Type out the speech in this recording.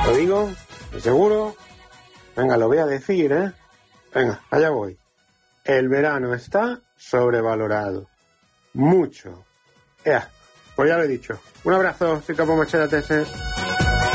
Lo digo, seguro. Venga, lo voy a decir, ¿eh? Venga, allá voy. El verano está sobrevalorado. Mucho. Pues ya lo he dicho. Un abrazo, soy Capo Machete TS.